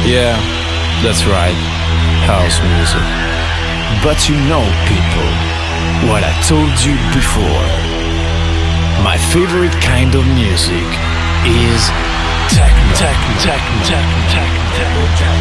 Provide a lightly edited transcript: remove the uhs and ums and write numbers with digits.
Yeah, that's right. House music. But you know, people, what I told you before. My favorite kind of music is techno.